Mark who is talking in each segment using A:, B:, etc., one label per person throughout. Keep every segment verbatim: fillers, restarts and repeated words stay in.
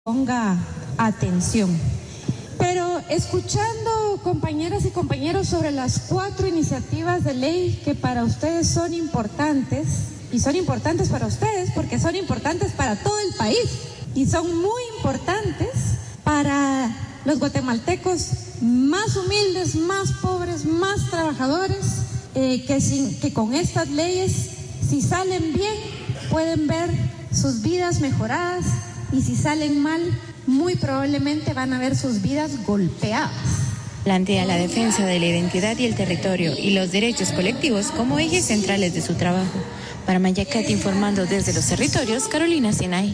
A: ponga atención. Pero escuchando, compañeras y compañeros, sobre las cuatro iniciativas de ley que para ustedes son importantes, y son importantes para ustedes porque son importantes para todo el país, y son muy importantes para los guatemaltecos más humildes, más pobres, más trabajadores, eh, que, sin, que con estas leyes, si salen bien, pueden ver sus vidas mejoradas, y si salen mal, muy probablemente van a ver sus vidas golpeadas.
B: Plantea la defensa de la identidad y el territorio y los derechos colectivos como ejes centrales de su trabajo. Para Mayacat, informando desde los territorios, Carolina Sinay.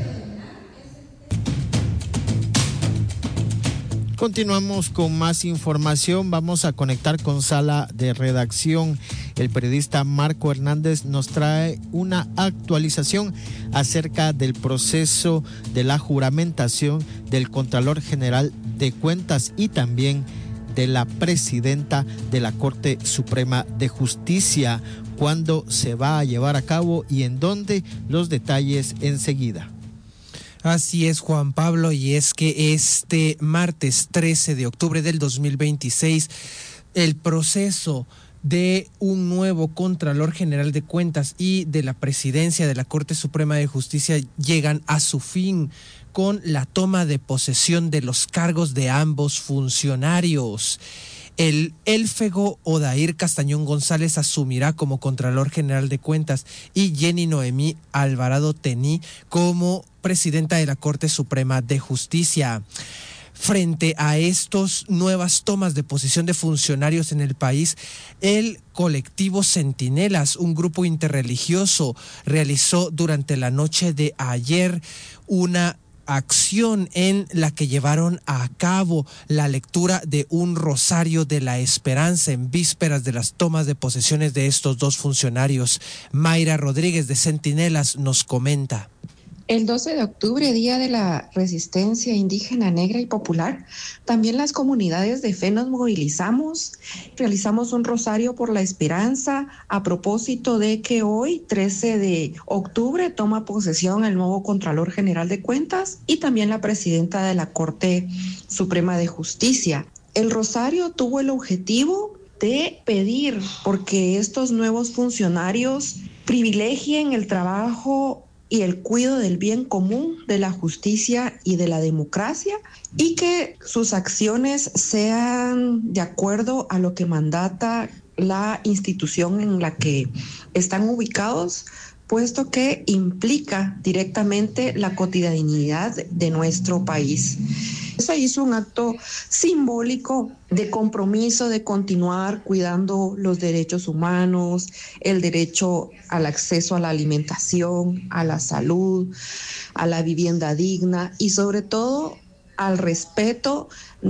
C: Continuamos con más información. Vamos a conectar con sala de redacción. El periodista Marco Hernández nos trae una actualización acerca del proceso de la juramentación del Contralor General de Cuentas y también de la presidenta de la Corte Suprema de Justicia. ¿Cuándo se va a llevar a cabo y en dónde? Los detalles enseguida.
D: Así es, Juan Pablo, y es que este martes trece de octubre del dos mil veintiséis, el proceso de un nuevo Contralor General de Cuentas y de la presidencia de la Corte Suprema de Justicia llegan a su fin con la toma de posesión de los cargos de ambos funcionarios. El élfego Odair Castañón González asumirá como Contralor General de Cuentas y Jenny Noemí Alvarado Tení como presidenta de la Corte Suprema de Justicia. Frente a estas nuevas tomas de posición de funcionarios en el país, el colectivo Centinelas, un grupo interreligioso, realizó durante la noche de ayer una acción en la que llevaron a cabo la lectura de un rosario de la esperanza en vísperas de las tomas de posesiones de estos dos funcionarios. Mayra Rodríguez de Centinelas nos comenta.
E: El doce de octubre, Día de la Resistencia Indígena, Negra y Popular, también las comunidades de fe nos movilizamos, realizamos un rosario por la esperanza a propósito de que hoy, trece de octubre, toma posesión el nuevo Contralor General de Cuentas y también la presidenta de la Corte Suprema de Justicia. El rosario tuvo el objetivo de pedir porque estos nuevos funcionarios privilegien el trabajo y el cuidado del bien común, de la justicia y de la democracia, y que sus acciones sean de acuerdo a lo que mandata la institución en la que están ubicados, puesto que implica directamente la cotidianidad de nuestro país. Se hizo un acto simbólico de compromiso de continuar cuidando los derechos humanos, el derecho al acceso a la alimentación, a la salud, a la vivienda digna y sobre todo al respeto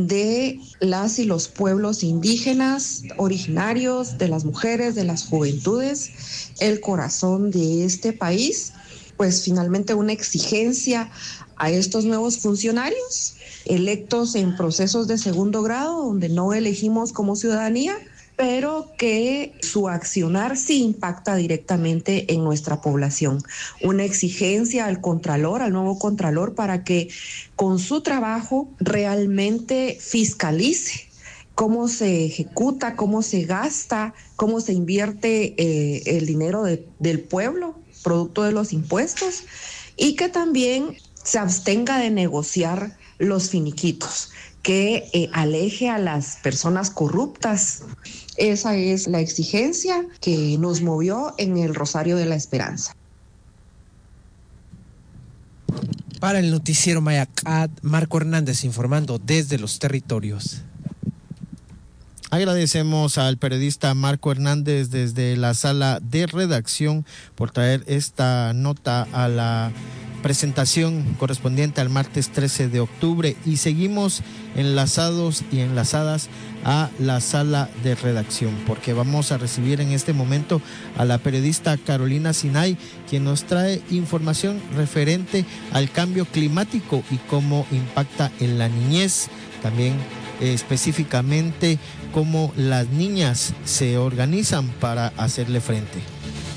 E: de las y los pueblos indígenas originarios, de las mujeres, de las juventudes, el corazón de este país. Pues finalmente una exigencia a estos nuevos funcionarios electos en procesos de segundo grado, donde no elegimos como ciudadanía, pero que su accionar sí impacta directamente en nuestra población. Una exigencia al Contralor, al nuevo Contralor, para que con su trabajo realmente fiscalice cómo se ejecuta, cómo se gasta, cómo se invierte eh, el dinero de, del pueblo, producto de los impuestos, y que también se abstenga de negociar los finiquitos, que eh, aleje a las personas corruptas. Esa es la exigencia que nos movió en el Rosario de la Esperanza.
D: Para el noticiero Mayacat, Marco Hernández informando desde los territorios.
C: Agradecemos al periodista Marco Hernández desde la sala de redacción por traer esta nota a la presentación correspondiente al martes trece de octubre, y seguimos enlazados y enlazadas a la sala de redacción porque vamos a recibir en este momento a la periodista Carolina Sinay, quien nos trae información referente al cambio climático y cómo impacta en la niñez, también eh, específicamente cómo las niñas se organizan para hacerle frente.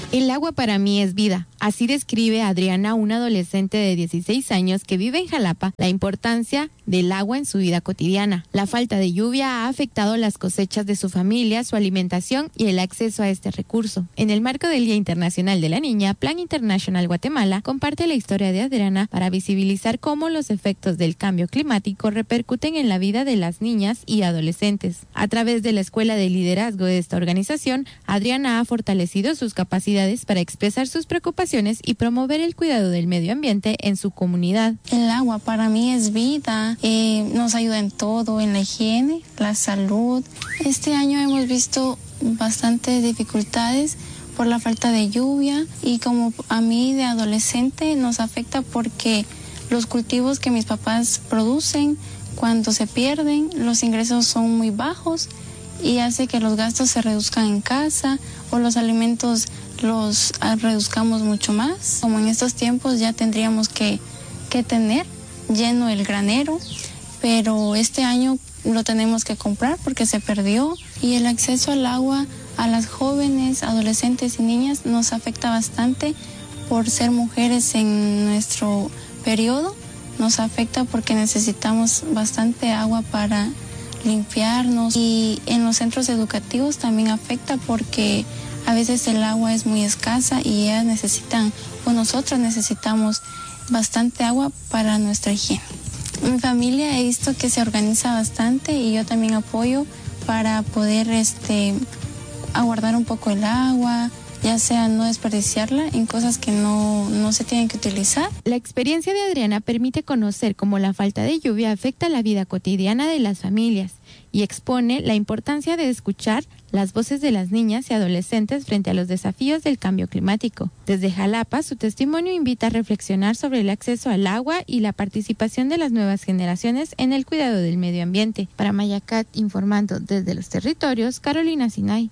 B: El agua para mí es vida. Así describe Adriana, una adolescente de dieciséis años que vive en Jalapa, la importancia del agua en su vida cotidiana. La falta de lluvia ha afectado las cosechas de su familia, su alimentación y el acceso a este recurso. En el marco del Día Internacional de la Niña, Plan International Guatemala comparte la historia de Adriana para visibilizar cómo los efectos del cambio climático repercuten en la vida de las niñas y adolescentes. A través de la Escuela de Liderazgo de esta organización, Adriana ha fortalecido sus capacidades para expresar sus preocupaciones y promover el cuidado del medio ambiente en su comunidad.
F: El agua para mí es vida, eh, nos ayuda en todo, en la higiene, la salud. Este año hemos visto bastantes dificultades por la falta de lluvia y como a mí de adolescente nos afecta porque los cultivos que mis papás producen, cuando se pierden, los ingresos son muy bajos y hace que los gastos se reduzcan en casa o los alimentos los reduzcamos mucho más. Como en estos tiempos ya tendríamos que, que tener lleno el granero, pero este año lo tenemos que comprar porque se perdió y el acceso al agua a las jóvenes, adolescentes y niñas nos afecta bastante por ser mujeres en nuestro periodo. Nos afecta porque necesitamos bastante agua para limpiarnos y en los centros educativos también afecta porque a veces el agua es muy escasa y ellas necesitan, o nosotros necesitamos bastante agua para nuestra higiene. Mi familia he visto que se organiza bastante y yo también apoyo para poder este, aguardar un poco el agua, ya sea no desperdiciarla en cosas que no, no se tienen que utilizar.
B: La experiencia de Adriana permite conocer cómo la falta de lluvia afecta la vida cotidiana de las familias y expone la importancia de escuchar las voces de las niñas y adolescentes frente a los desafíos del cambio climático. Desde Jalapa, su testimonio invita a reflexionar sobre el acceso al agua y la participación de las nuevas generaciones en el cuidado del medio ambiente. Para Mayacat, informando desde los territorios, Carolina Sinay.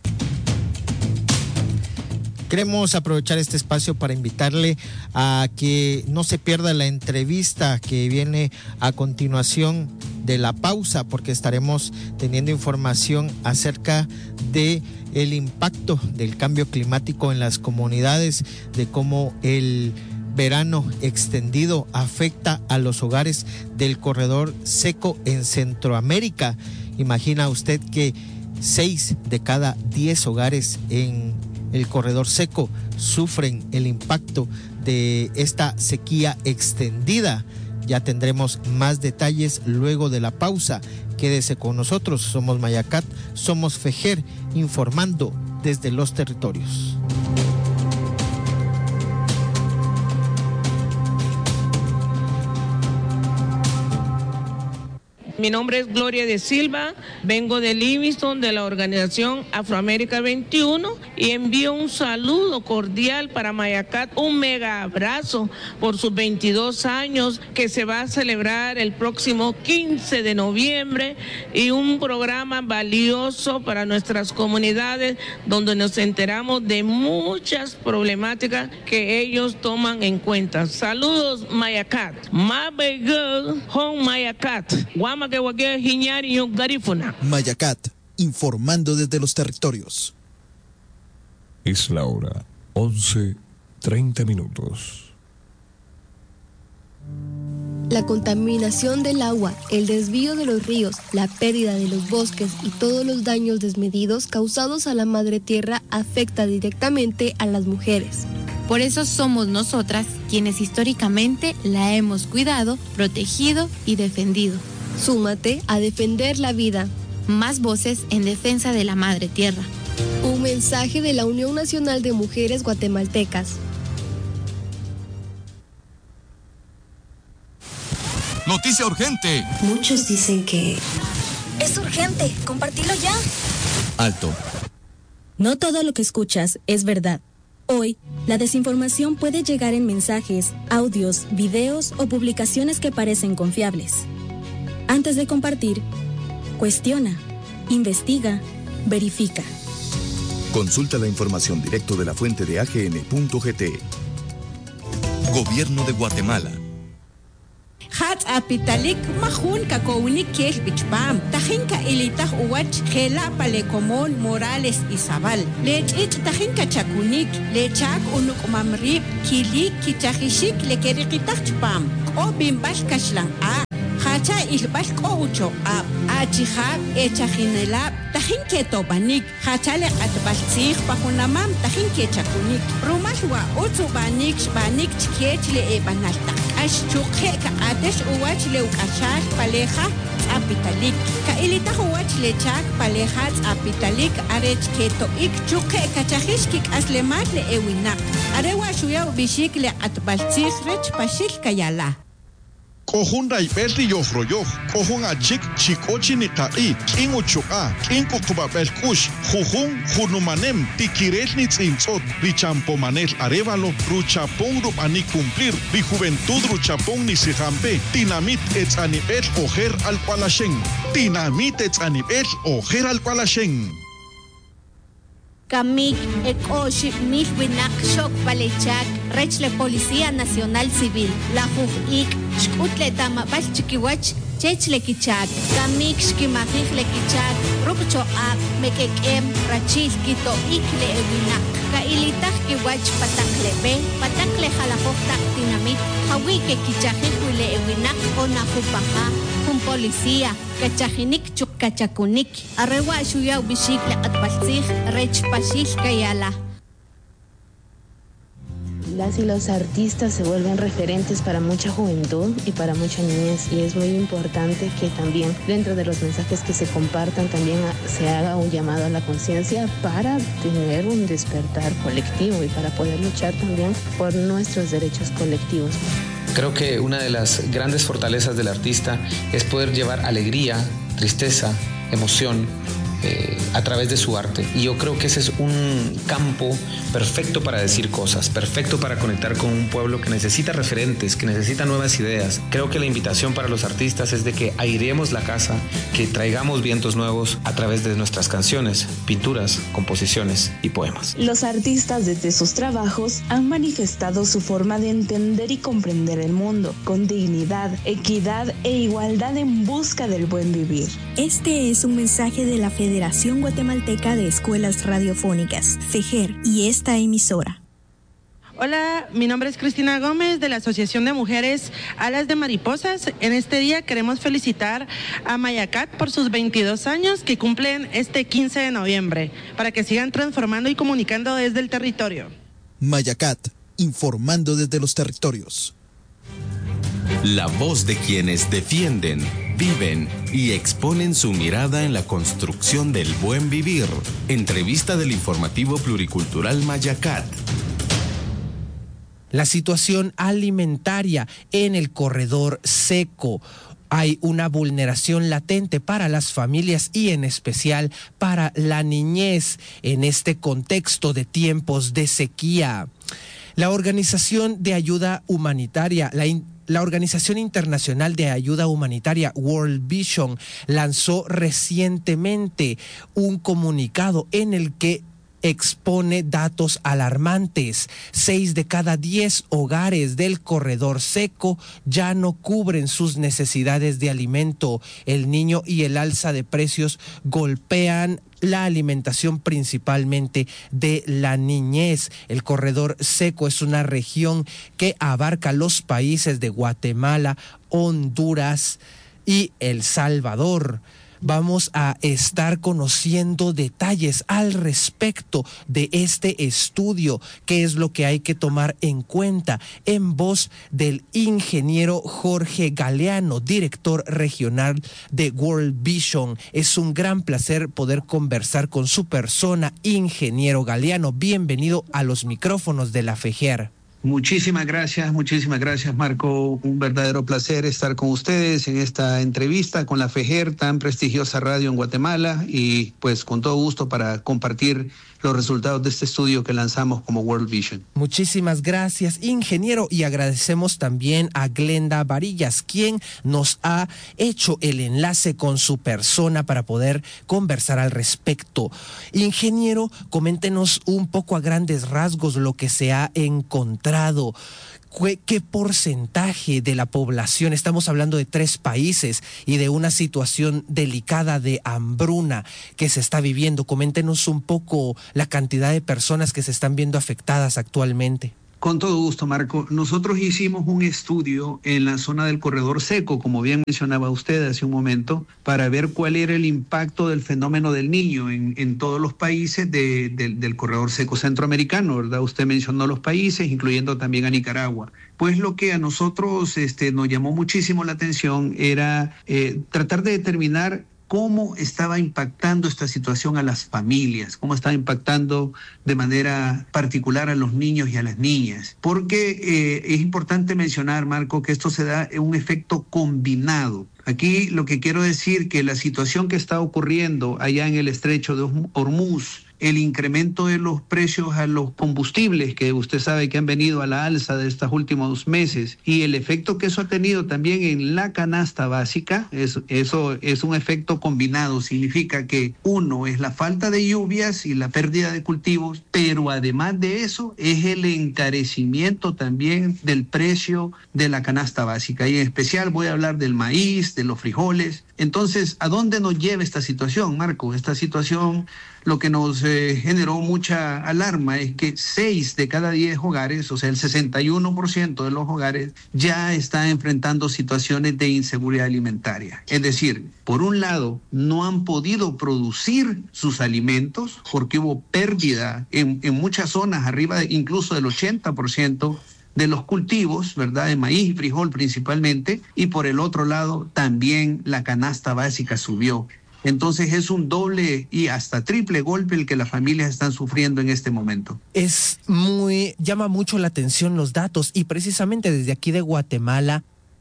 C: Queremos aprovechar este espacio para invitarle a que no se pierda la entrevista que viene a continuación de la pausa, porque estaremos teniendo información acerca de el impacto del cambio climático en las comunidades, de cómo el verano extendido afecta a los hogares del corredor seco en Centroamérica. Imagina usted que seis de cada diez hogares en el corredor seco sufren el impacto de esta sequía extendida. Ya tendremos más detalles luego de la pausa. Quédese con nosotros, somos Mayacat, somos FEJER, informando desde los territorios.
G: Mi nombre es Gloria de Silva, vengo de Livingston, de la organización Afroamérica veintiuno, y envío un saludo cordial para Mayacat, un mega abrazo por sus veintidós años que se va a celebrar el próximo quince de noviembre, y un programa valioso para nuestras comunidades donde nos enteramos de muchas problemáticas que ellos toman en cuenta. Saludos Mayacat, Mabegel, Hon Mayacat, Guama
H: Mayacat, informando desde los territorios.
I: Es la hora, once treinta minutos.
J: La contaminación del agua, el desvío de los ríos, la pérdida de los bosques y todos los daños desmedidos causados a la madre tierra afecta directamente a las mujeres.
B: Por eso somos nosotras quienes históricamente la hemos cuidado, protegido y defendido.
J: Súmate a defender la vida.
B: Más voces en defensa de la madre tierra.
J: Un mensaje de la Unión Nacional de Mujeres Guatemaltecas.
K: Noticia urgente.
L: Muchos dicen que... Es urgente, compartilo ya.
K: Alto.
L: No todo lo que escuchas es verdad. Hoy, la desinformación puede llegar en mensajes, audios, videos o publicaciones que parecen confiables. Antes de compartir, cuestiona, investiga, verifica.
M: Consulta la información directo de la fuente de A G N punto G T. Gobierno de Guatemala.
N: Hats apitalik mahun kakounik kel bichpam. Tajinka ilitah uwach gela palekomon Morales Izabal. Lech ich tajinka chakunik. Lechak unuk mamrib kilik kichahishik lekerikitah chpam. O bimbal kashlang a. Hacha ilbal koucho a. Achihab echajinela tajinke tobanik. Hachale atbaltzig pahunamam tajinke chakunik. Rumalwa utsu banik banik chkech le ebanaltak. Ashchukhe ka atesh uwach le ukashal paleja apitalik. Ka ilita uwach le chak paleja apitalik arech keto ik chukhe kachahishkik aslemat le ewinak. Arewa shuya ubishik le atbaltzig rech pashil kayala.
O: Kohun raipeti yofroyof, kohun achik chikochi ni kai, king uchuka, king kukubabel kush, jujun junumanem, tikirel ni tzintzot, richampomanel arevalo, ruchapong rupani cumplir, ri juventud ruchapong ni sijampe, tinamit etzanibel ojer al kualashen, tinamit etzanibel ojer al kualashen.
P: Kamik ekoshi mil winak shok palechak rechle Policía Nacional Civil la ik shkutle tamabal chikiwach chechle kichak kamik shkimafik le kichak rupcho ab mekekem rachil kito ikle ewinak ka ilitah kiwach pataklebe patakle jalafok tak tinamit hawi ke kichajik wile ewinak ona jupaja kun policía kachajinik chuk kachakunik arrewa shuya ubishik le atbaltzig rech pashil kayala.
Q: Las y los artistas se vuelven referentes para mucha juventud y para mucha niñez, y es muy importante que también dentro de los mensajes que se compartan también se haga un llamado a la conciencia para tener un despertar colectivo y para poder luchar también por nuestros derechos colectivos.
R: Creo que una de las grandes fortalezas del artista es poder llevar alegría, tristeza, emoción eh, a través de su arte. Y yo creo que ese es un campo perfecto para decir cosas, perfecto para conectar con un pueblo que necesita referentes, que necesita nuevas ideas. Creo que la invitación para los artistas es de que airemos la casa, que traigamos vientos nuevos a través de nuestras canciones, pinturas, composiciones y poemas.
S: Los artistas desde sus trabajos han manifestado su forma de entender y comprender el mundo, con dignidad, equidad e igualdad en busca del buen vivir.
L: Este es un mensaje de la Federación Guatemalteca de Escuelas Radiofónicas, FEGER, y esta emisora.
T: Hola, mi nombre es Cristina Gómez de la Asociación de Mujeres Alas de Mariposas. En este día queremos felicitar a Mayacat por sus veintidós años que cumplen este quince de noviembre, para que sigan transformando y comunicando desde el territorio.
H: Mayacat, informando desde los territorios.
U: La voz de quienes defienden, viven y exponen su mirada en la construcción del buen vivir. Entrevista del informativo pluricultural Mayacat.
D: La situación alimentaria en el corredor seco. Hay una vulneración latente para las familias y en especial para la niñez en este contexto de tiempos de sequía. La Organización de Ayuda Humanitaria, la La Organización Internacional de Ayuda Humanitaria World Vision lanzó recientemente un comunicado en el que expone datos alarmantes. Seis de cada diez hogares del corredor seco ya no cubren sus necesidades de alimento. El niño y el alza de precios golpean la alimentación principalmente de la niñez. El corredor seco es una región que abarca los países de Guatemala, Honduras y El Salvador. Vamos a estar conociendo detalles al respecto de este estudio, qué es lo que hay que tomar en cuenta, en voz del ingeniero Jorge Galeano, director regional de World Vision. Es un gran placer poder conversar con su persona, ingeniero Galeano. Bienvenido a los micrófonos de la FEGER.
V: Muchísimas gracias, muchísimas gracias, Marco. Un verdadero placer estar con ustedes en esta entrevista con la FEGER, tan prestigiosa radio en Guatemala, y pues con todo gusto para compartir los resultados de este estudio que lanzamos como World Vision.
D: Muchísimas gracias, ingeniero, y agradecemos también a Glenda Varillas, quien nos ha hecho el enlace con su persona para poder conversar al respecto. Ingeniero, coméntenos un poco a grandes rasgos lo que se ha encontrado. ¿qué, qué porcentaje de la población? Estamos hablando de tres países y de una situación delicada de hambruna que se está viviendo. Coméntenos un poco la cantidad de personas que se están viendo afectadas actualmente.
V: Con todo gusto, Marco. Nosotros hicimos un estudio en la zona del corredor seco, como bien mencionaba usted hace un momento, para ver cuál era el impacto del fenómeno del niño en, en todos los países de, de, del corredor seco centroamericano, ¿verdad? Usted mencionó los países, incluyendo también a Nicaragua. Pues lo que a nosotros este, nos llamó muchísimo la atención era eh, tratar de determinar cómo estaba impactando esta situación a las familias, cómo estaba impactando de manera particular a los niños y a las niñas. Porque eh, es importante mencionar, Marco, que esto se da en un efecto combinado. Aquí lo que quiero decir que la situación que está ocurriendo allá en el estrecho de Hormuz, el incremento de los precios a los combustibles, que usted sabe que han venido a la alza de estos últimos meses, y el efecto que eso ha tenido también en la canasta básica, eso, eso es un efecto combinado. Significa que uno es la falta de lluvias y la pérdida de cultivos, pero además de eso es el encarecimiento también del precio de la canasta básica. Y en especial voy a hablar del maíz, de los frijoles. Entonces, ¿a dónde nos lleva esta situación, Marco? Esta situación lo que nos eh, generó mucha alarma es que seis de cada diez hogares, o sea, el sesenta y uno por ciento de los hogares ya están enfrentando situaciones de inseguridad alimentaria. Es decir, por un lado, no han podido producir sus alimentos porque hubo pérdida en, en muchas zonas, arriba de, incluso del ochenta por ciento de los cultivos, ¿verdad? De maíz y frijol principalmente, y por el otro lado también la canasta básica subió. Entonces es un doble y hasta triple golpe el que las familias están sufriendo en este momento.
D: Es muy, llama mucho la atención los datos, y precisamente desde aquí de Guatemala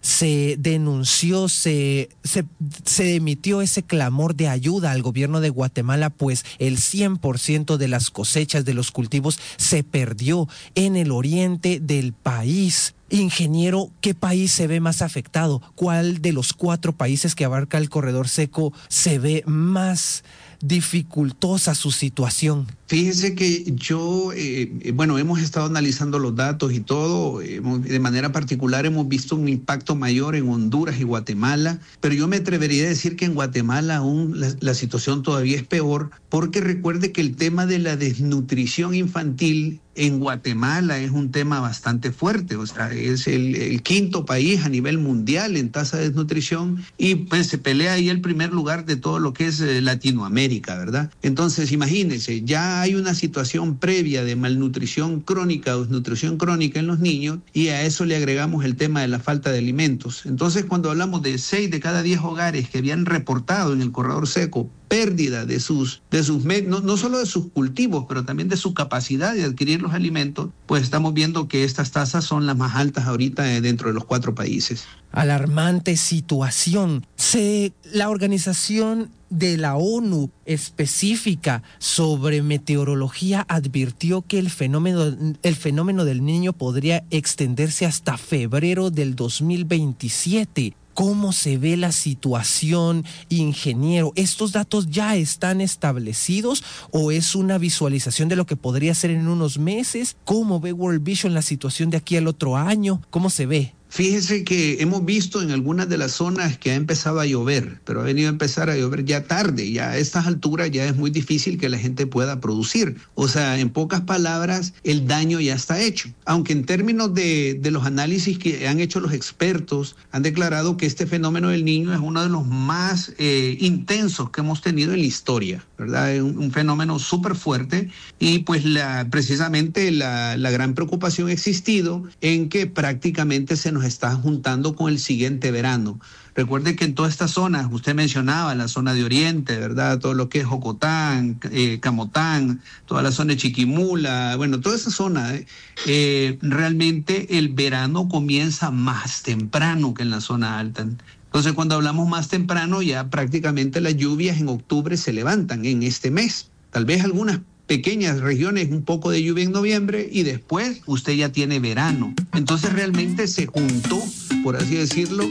D: se denunció, se, se, se emitió ese clamor de ayuda al gobierno de Guatemala, pues el cien por ciento de las cosechas de los cultivos se perdió en el oriente del país. Ingeniero, ¿qué país se ve más afectado? ¿Cuál de los cuatro países que abarca el corredor seco se ve más dificultosa su situación?
V: Fíjese que yo, eh, bueno, hemos estado analizando los datos y todo, hemos, de manera particular hemos visto un impacto mayor en Honduras y Guatemala, pero yo me atrevería a decir que en Guatemala aún la, la situación todavía es peor, porque recuerde que el tema de la desnutrición infantil en Guatemala es un tema bastante fuerte, o sea, es el, el quinto país a nivel mundial en tasa de desnutrición, y pues se pelea ahí el primer lugar de todo lo que es eh, Latinoamérica, ¿verdad? Entonces, imagínense, ya hay una situación previa de malnutrición crónica o desnutrición crónica en los niños, y a eso le agregamos el tema de la falta de alimentos. Entonces, cuando hablamos de seis de cada diez hogares que habían reportado en el corredor seco pérdida de sus, de sus no, no solo de sus cultivos, pero también de su capacidad de adquirir los alimentos, pues estamos viendo que estas tasas son las más altas ahorita dentro de los cuatro países.
D: Alarmante situación. Se, la organización de la ONU específica sobre meteorología advirtió que el fenómeno, el fenómeno del Niño podría extenderse hasta febrero del dos mil veintisiete. ¿Cómo se ve la situación, ingeniero? ¿Estos datos ya están establecidos o es una visualización de lo que podría ser en unos meses? ¿Cómo ve World Vision la situación de aquí al otro año? ¿Cómo se ve?
V: Fíjese que hemos visto en algunas de las zonas que ha empezado a llover, pero ha venido a empezar a llover ya tarde, ya a estas alturas ya es muy difícil que la gente pueda producir. O sea, en pocas palabras, el daño ya está hecho. Aunque en términos de, de los análisis que han hecho los expertos, han declarado que este fenómeno del Niño es uno de los más eh, intensos que hemos tenido en la historia, ¿verdad? Es un, un fenómeno súper fuerte, y pues la, precisamente la, la gran preocupación ha existido en que prácticamente se nos está juntando con el siguiente verano. Recuerde que en todas estas zonas, usted mencionaba la zona de Oriente, ¿verdad? Todo lo que es Jocotán, eh, Camotán, toda la zona de Chiquimula, bueno, toda esa zona, eh, eh, realmente el verano comienza más temprano que en la zona alta. Entonces, cuando hablamos más temprano, ya prácticamente las lluvias en octubre se levantan en este mes. Tal vez algunas pequeñas regiones, un poco de lluvia en noviembre, y después usted ya tiene verano. Entonces realmente se juntó, por así decirlo,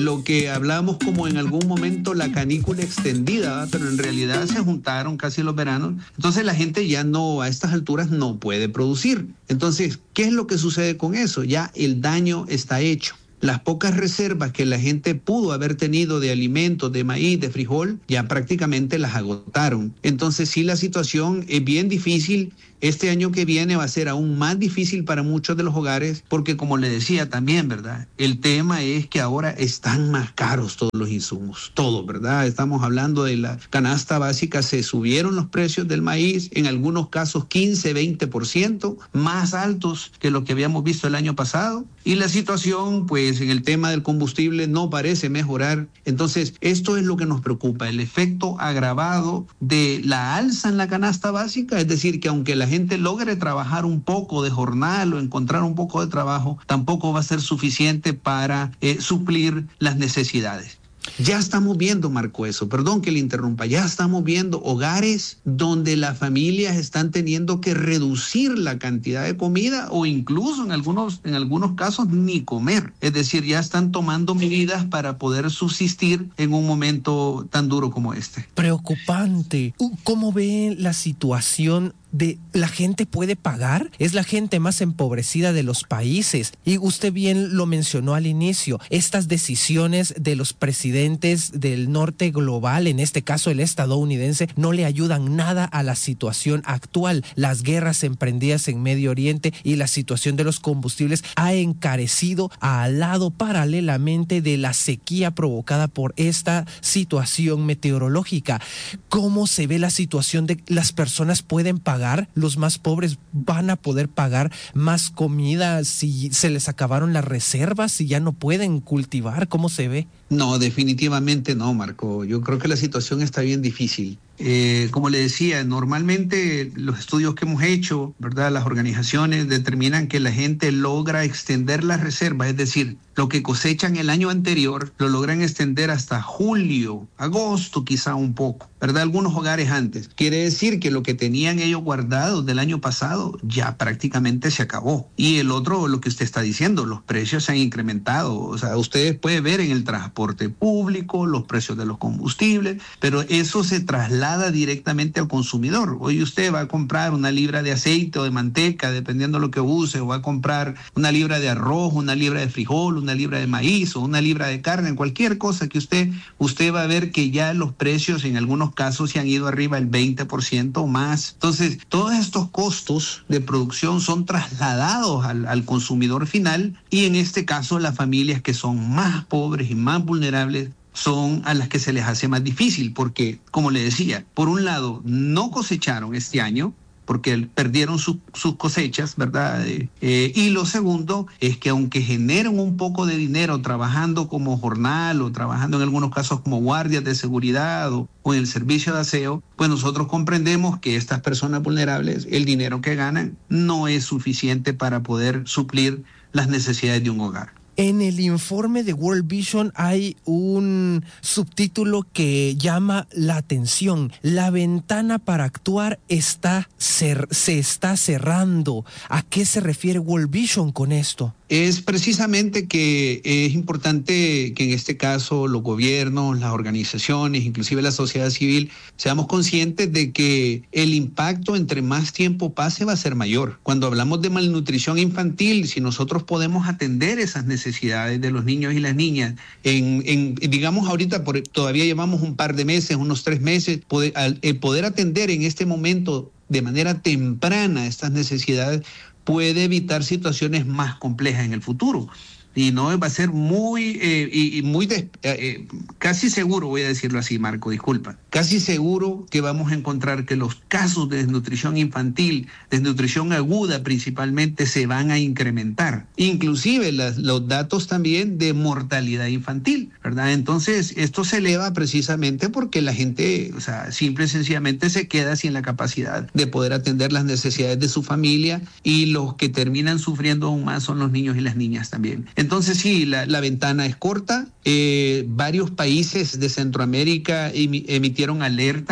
V: lo que hablamos como en algún momento la canícula extendida, ¿verdad? Pero en realidad se juntaron casi los veranos. Entonces la gente ya no, a estas alturas no puede producir. Entonces, ¿qué es lo que sucede con eso? Ya el daño está hecho. Las pocas reservas que la gente pudo haber tenido de alimentos, de maíz, de frijol, ya prácticamente las agotaron. Entonces sí, la situación es bien difícil. Este año que viene va a ser aún más difícil para muchos de los hogares porque, como le decía también, ¿verdad? El tema es que ahora están más caros todos los insumos, todo, ¿verdad? Estamos hablando de la canasta básica, se subieron los precios del maíz, en algunos casos quince, veinte por ciento, más altos que lo que habíamos visto el año pasado. Y la situación, pues, en el tema del combustible no parece mejorar. Entonces, esto es lo que nos preocupa, el efecto agravado de la alza en la canasta básica, es decir, que aunque la gente logre trabajar un poco de jornal o encontrar un poco de trabajo, tampoco va a ser suficiente para eh, suplir las necesidades. Ya estamos viendo, Marco, eso, perdón que le interrumpa, ya estamos viendo hogares donde las familias están teniendo que reducir la cantidad de comida o incluso en algunos, en algunos casos ni comer. Es decir, ya están tomando medidas para poder subsistir en un momento tan duro como este.
D: Preocupante. ¿Cómo ve la situación de la gente puede pagar? Es la gente más empobrecida de los países. Y usted bien lo mencionó al inicio, estas decisiones de los presidentes del norte global, en este caso el estadounidense, no le ayudan nada a la situación actual. Las guerras emprendidas en Medio Oriente y la situación de los combustibles ha encarecido al lado paralelamente de la sequía provocada por esta situación meteorológica. ¿Cómo se ve la situación de las personas pueden pagar? ¿Los más pobres van a poder pagar más comida si se les acabaron las reservas, si ya no pueden cultivar? ¿Cómo se ve?
V: No, definitivamente no, Marco. Yo creo que la situación está bien difícil. Eh, como le decía, normalmente los estudios que hemos hecho, ¿verdad? Las organizaciones determinan que la gente logra extender las reservas, es decir, lo que cosechan el año anterior lo logran extender hasta julio, agosto quizá un poco, ¿verdad? Algunos hogares antes. Quiere decir que lo que tenían ellos guardados del año pasado ya prácticamente se acabó. Y el otro, lo que usted está diciendo, los precios se han incrementado. O sea, ustedes pueden ver en el transporte público los precios de los combustibles, pero eso se traslada directamente al consumidor. Hoy usted va a comprar una libra de aceite o de manteca, dependiendo de lo que use, o va a comprar una libra de arroz, una libra de frijol, una libra de maíz o una libra de carne, cualquier cosa que usted, usted va a ver que ya los precios en algunos casos se han ido arriba el veinte por ciento o más. Entonces, todos estos costos de producción son trasladados al, al consumidor final y en este caso las familias que son más pobres y más vulnerables son a las que se les hace más difícil porque, como le decía, por un lado no cosecharon este año, porque perdieron su, sus cosechas, ¿verdad? Eh, y lo segundo es que aunque generan un poco de dinero trabajando como jornal o trabajando en algunos casos como guardias de seguridad o, o en el servicio de aseo, pues nosotros comprendemos que estas personas vulnerables, el dinero que ganan no es suficiente para poder suplir las necesidades de un hogar.
D: En el informe de World Vision hay un subtítulo que llama la atención. La ventana para actuar está cer- se está cerrando. ¿A qué se refiere World Vision con esto?
V: Es precisamente que es importante que en este caso los gobiernos, las organizaciones, inclusive la sociedad civil, seamos conscientes de que el impacto entre más tiempo pase va a ser mayor. Cuando hablamos de malnutrición infantil, si nosotros podemos atender esas necesidades de los niños y las niñas, en, en digamos ahorita por, todavía llevamos un par de meses, unos tres meses, poder, al, el poder atender en este momento de manera temprana estas necesidades puede evitar situaciones más complejas en el futuro. Y no va a ser muy, eh, y, y muy de, eh, casi seguro, voy a decirlo así, Marco, disculpa, casi seguro que vamos a encontrar que los casos de desnutrición infantil, desnutrición aguda principalmente, se van a incrementar. Inclusive las, los datos también de mortalidad infantil, ¿verdad? Entonces, esto se eleva precisamente porque la gente, o sea, simple y sencillamente se queda sin la capacidad de poder atender las necesidades de su familia y los que terminan sufriendo aún más son los niños y las niñas también. Entonces sí, la, la ventana es corta. Eh, varios países de Centroamérica emitieron alertas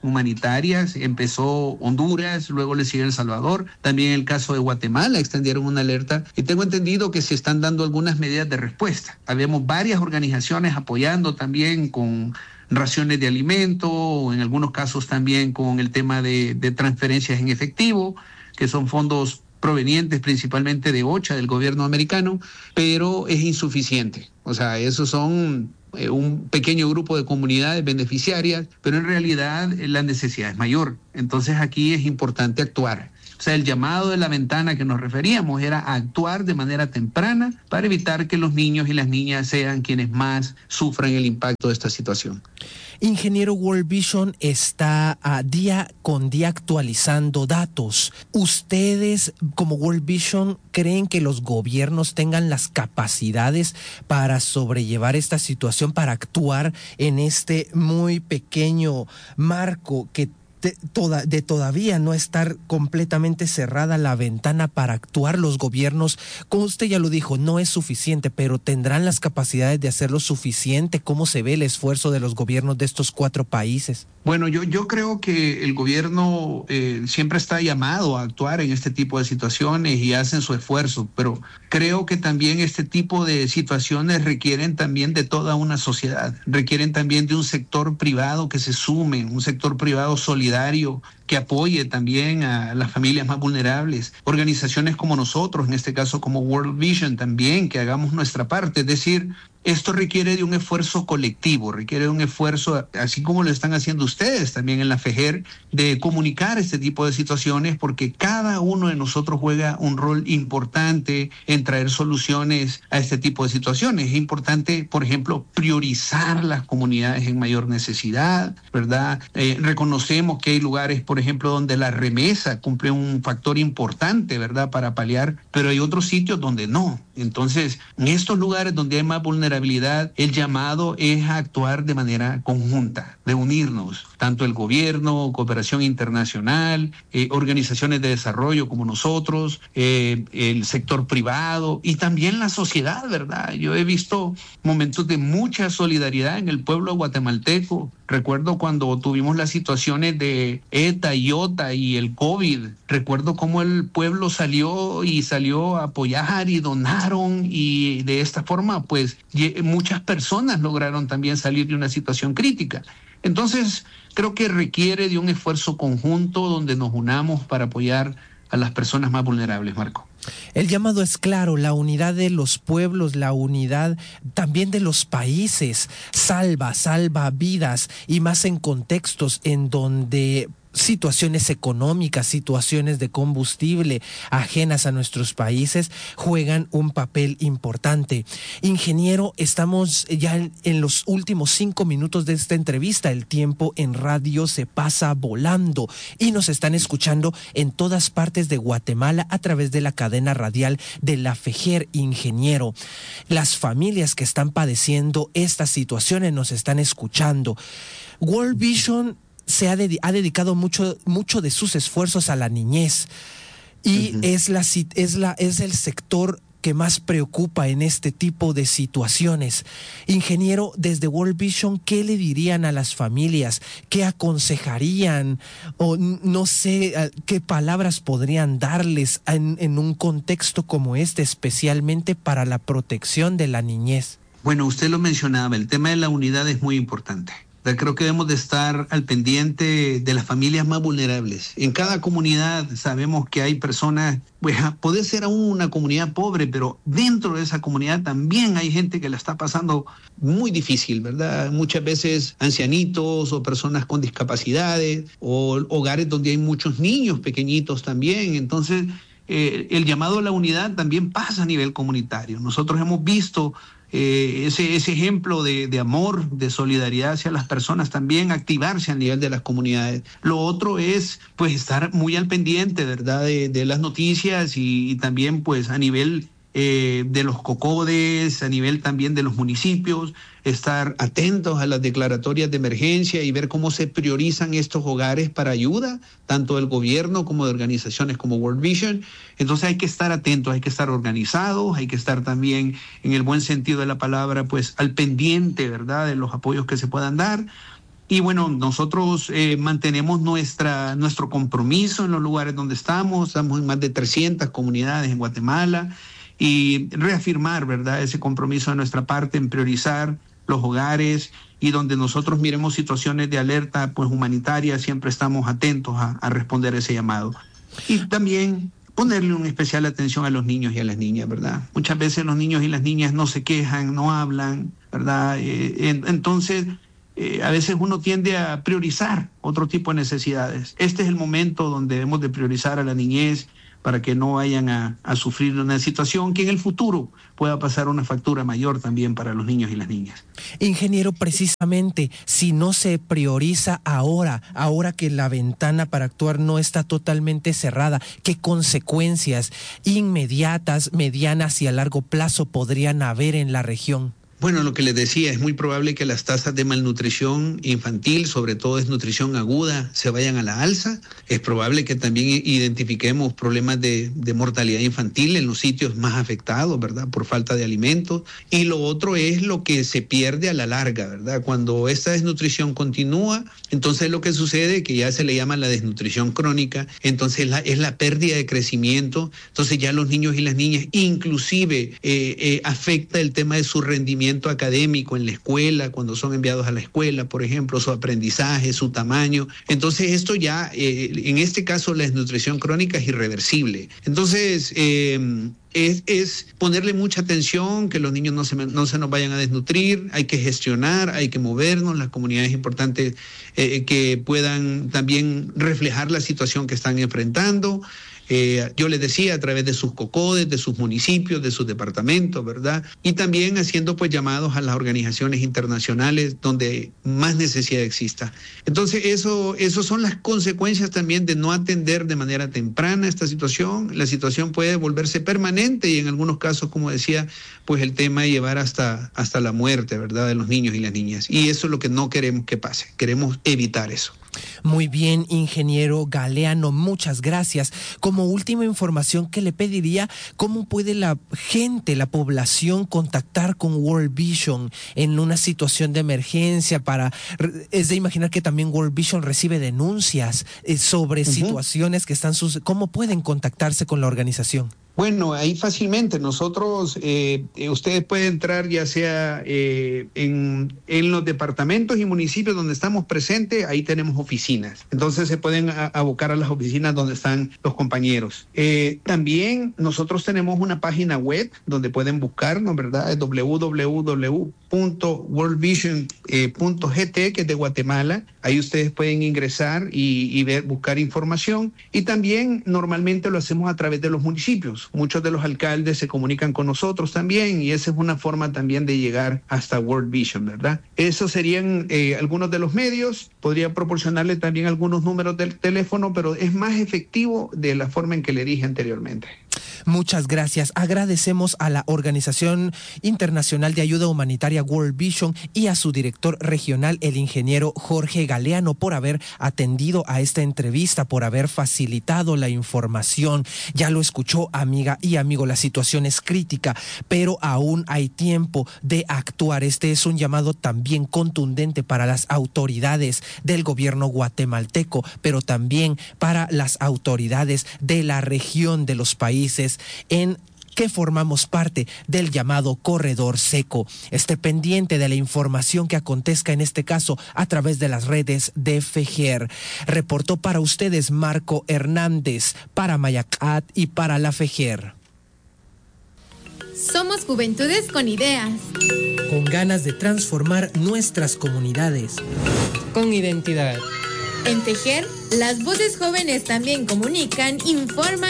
V: humanitarias. Empezó Honduras, luego le sigue El Salvador, también el caso de Guatemala extendieron una alerta y tengo entendido que se están dando algunas medidas de respuesta. Habemos varias organizaciones apoyando también con raciones de alimento, o en algunos casos también con el tema de, de transferencias en efectivo, que son fondos provenientes principalmente de OCHA, del gobierno americano, pero es insuficiente. O sea, esos son eh, un pequeño grupo de comunidades beneficiarias, pero en realidad eh, la necesidad es mayor. Entonces aquí es importante actuar. O sea, el llamado de la ventana que nos referíamos era a actuar de manera temprana para evitar que los niños y las niñas sean quienes más sufran el impacto de esta situación.
D: Ingeniero, World Vision está a día con día actualizando datos. ¿Ustedes, como World Vision, creen que los gobiernos tengan las capacidades para sobrellevar esta situación, para actuar en este muy pequeño marco que De, toda, de todavía no estar completamente cerrada la ventana para actuar? Los gobiernos, como usted ya lo dijo, no es suficiente, pero ¿tendrán las capacidades de hacerlo suficiente? ¿Cómo se ve el esfuerzo de los gobiernos de estos cuatro países?
V: Bueno, yo, yo creo que el gobierno eh, siempre está llamado a actuar en este tipo de situaciones y hacen su esfuerzo, pero creo que también este tipo de situaciones requieren también de toda una sociedad, requieren también de un sector privado que se sume, un sector privado solidario que apoye también a las familias más vulnerables, organizaciones como nosotros, en este caso como World Vision también, que hagamos nuestra parte, es decir, esto requiere de un esfuerzo colectivo, requiere de un esfuerzo, así como lo están haciendo ustedes también en la FEJER, de comunicar este tipo de situaciones, porque cada uno de nosotros juega un rol importante en traer soluciones a este tipo de situaciones. Es importante, por ejemplo, priorizar las comunidades en mayor necesidad, ¿verdad? Eh, reconocemos que hay lugares, por ejemplo, donde la remesa cumple un factor importante, ¿verdad?, para paliar, pero hay otros sitios donde no. Entonces, en estos lugares donde hay más vulnerabilidad, el llamado es a actuar de manera conjunta, de unirnos, tanto el gobierno, cooperación internacional, eh, organizaciones de desarrollo como nosotros, eh, el sector privado y también la sociedad, ¿verdad? Yo he visto momentos de mucha solidaridad en el pueblo guatemalteco. Recuerdo cuando tuvimos las situaciones de ETA, IOTA y el COVID. Recuerdo cómo el pueblo salió y salió a apoyar y donaron, y de esta forma pues muchas personas lograron también salir de una situación crítica. Entonces creo que requiere de un esfuerzo conjunto donde nos unamos para apoyar a las personas más vulnerables, Marco.
D: El llamado es claro, la unidad de los pueblos, la unidad también de los países, salva, salva vidas, y más en contextos en donde situaciones económicas, situaciones de combustible ajenas a nuestros países juegan un papel importante. Ingeniero, estamos ya en, en los últimos cinco minutos de esta entrevista. El tiempo en radio se pasa volando y nos están escuchando en todas partes de Guatemala a través de la cadena radial de la FEJER. Ingeniero, las familias que están padeciendo estas situaciones nos están escuchando. World Vision se ha, de, ha dedicado mucho, mucho de sus esfuerzos a la niñez y uh-huh. es, la, es, la, es el sector que más preocupa en este tipo de situaciones. Ingeniero, desde World Vision, ¿qué le dirían a las familias? ¿Qué aconsejarían? O no sé, ¿qué palabras podrían darles en, en un contexto como este, especialmente para la protección de la niñez?
V: Bueno, usted lo mencionaba, el tema de la unidad es muy importante. Creo que debemos de estar al pendiente de las familias más vulnerables. En cada comunidad sabemos que hay personas, pues puede ser aún una comunidad pobre, pero dentro de esa comunidad también hay gente que la está pasando muy difícil, ¿verdad? Muchas veces ancianitos o personas con discapacidades o hogares donde hay muchos niños pequeñitos también. Entonces, eh, el llamado a la unidad también pasa a nivel comunitario. Nosotros hemos visto Eh, ese, ese ejemplo de, de amor, de solidaridad hacia las personas, también activarse a nivel de las comunidades. Lo otro es pues estar muy al pendiente, ¿verdad?, de, de las noticias y, y también pues a nivel eh, de los COCODES, a nivel también de los municipios, estar atentos a las declaratorias de emergencia y ver cómo se priorizan estos hogares para ayuda, tanto del gobierno como de organizaciones como World Vision. Entonces hay que estar atentos, hay que estar organizados, hay que estar también, en el buen sentido de la palabra, pues al pendiente, ¿verdad?, de los apoyos que se puedan dar. Y bueno, nosotros eh, mantenemos nuestra, nuestro compromiso en los lugares donde estamos. Estamos en más de trescientas comunidades en Guatemala y reafirmar, ¿verdad?, ese compromiso de nuestra parte en priorizar los hogares y donde nosotros miremos situaciones de alerta pues humanitaria, siempre estamos atentos a, a responder ese llamado. Y también ponerle una especial atención a los niños y a las niñas, ¿verdad? Muchas veces los niños y las niñas no se quejan, no hablan, ¿verdad? Eh, en, entonces... Eh, a veces uno tiende a priorizar otro tipo de necesidades. Este es el momento donde debemos de priorizar a la niñez para que no vayan a, a sufrir una situación que en el futuro pueda pasar una factura mayor también para los niños y las niñas.
D: Ingeniero, precisamente, si no se prioriza ahora, ahora que la ventana para actuar no está totalmente cerrada, ¿qué consecuencias inmediatas, medianas y a largo plazo podrían haber en la región?
V: Bueno, lo que les decía, es muy probable que las tasas de malnutrición infantil, sobre todo desnutrición aguda, se vayan a la alza. Es probable que también identifiquemos problemas de, de mortalidad infantil en los sitios más afectados, ¿verdad?, por falta de alimentos. Y lo otro es lo que se pierde a la larga, ¿verdad? Cuando esta desnutrición continúa, entonces lo que sucede, que ya se le llama la desnutrición crónica, entonces la, es la pérdida de crecimiento. Entonces ya los niños y las niñas, inclusive eh, eh, afecta el tema de su rendimiento académico en la escuela, cuando son enviados a la escuela, por ejemplo, su aprendizaje, su tamaño. Entonces esto ya, eh, en este caso la desnutrición crónica es irreversible. Entonces eh, es, es ponerle mucha atención, que los niños no se, no se nos vayan a desnutrir, hay que gestionar, hay que movernos, las comunidades importantes eh, que puedan también reflejar la situación que están enfrentando. Eh, yo les decía, a través de sus COCODES, de sus municipios, de sus departamentos, ¿verdad? Y también haciendo pues llamados a las organizaciones internacionales donde más necesidad exista. Entonces, eso, eso son las consecuencias también de no atender de manera temprana esta situación. La situación puede volverse permanente y en algunos casos, como decía, pues el tema de llevar hasta, hasta la muerte, ¿verdad?, de los niños y las niñas. Y eso es lo que no queremos que pase. Queremos evitar eso.
D: Muy bien, ingeniero Galeano, muchas gracias. Como última información que le pediría, ¿cómo puede la gente, la población contactar con World Vision en una situación de emergencia? Para, es de imaginar que también World Vision recibe denuncias eh, sobre uh-huh. situaciones que están sucediendo. ¿Cómo pueden contactarse con la organización?
V: Bueno, ahí fácilmente. Nosotros, eh, ustedes pueden entrar ya sea eh, en, en los departamentos y municipios donde estamos presentes, ahí tenemos oficinas. Entonces se pueden a, abocar a las oficinas donde están los compañeros. Eh, también nosotros tenemos una página web donde pueden buscarnos, ¿verdad? Es doble u doble u doble u punto world vision punto g t, que es de Guatemala. Ahí ustedes pueden ingresar y, y ver, buscar información. Y también normalmente lo hacemos a través de los municipios. Muchos de los alcaldes se comunican con nosotros también y esa es una forma también de llegar hasta World Vision, ¿verdad? Esos serían eh, algunos de los medios. Podría proporcionarle también algunos números del teléfono, pero es más efectivo de la forma en que le dije anteriormente.
D: Muchas gracias. Agradecemos a la Organización Internacional de Ayuda Humanitaria World Vision y a su director regional, el ingeniero Jorge Galeano, por haber atendido a esta entrevista, por haber facilitado la información. Ya lo escuchó, amiga y amigo, la situación es crítica, pero aún hay tiempo de actuar. Este es un llamado también contundente para las autoridades del gobierno guatemalteco, pero también para las autoridades de la región, de los países en que formamos parte del llamado corredor seco. Esté pendiente de la información que acontezca en este caso a través de las redes de FEGER. Reportó para ustedes Marco Hernández, para Mayacat y para la FEGER.
B: Somos juventudes con ideas,
D: con ganas de transformar nuestras comunidades,
A: con identidad.
B: En FEGER, las voces jóvenes también comunican, informan